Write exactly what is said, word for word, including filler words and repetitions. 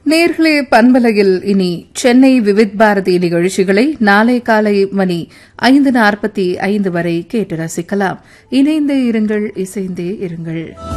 நேர்களே, பண்பலையில் இனி சென்னை விவித் பாரதி நிகழ்ச்சிகளை நாளை காலை மணி ஐந்து நாற்பத்தி ஐந்து வரை கேட்டு ரசிக்கலாம். இணைந்தே இருங்கள், இசைந்தே இருங்கள்.